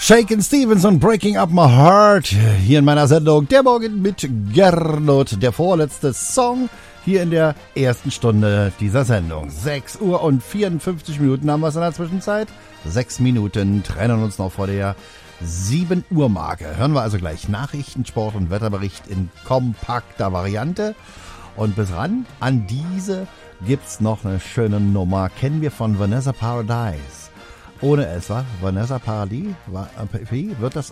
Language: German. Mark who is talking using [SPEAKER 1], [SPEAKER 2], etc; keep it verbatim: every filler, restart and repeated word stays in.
[SPEAKER 1] Shakin' Stevens und Breaking Up My Heart hier in meiner Sendung Der Morgen mit Gernot. Der vorletzte Song hier in der ersten Stunde dieser Sendung. sechs Uhr und vierundfünfzig Minuten haben wir es in der Zwischenzeit. Sechs Minuten trennen uns noch vor der sieben Uhr Marke. Hören wir also gleich Nachrichten, Sport und Wetterbericht in kompakter Variante. Und bis ran an diese gibt's noch eine schöne Nummer. Kennen wir von Vanessa Paradis. Ohne es, war Vanessa Paradis war, wird das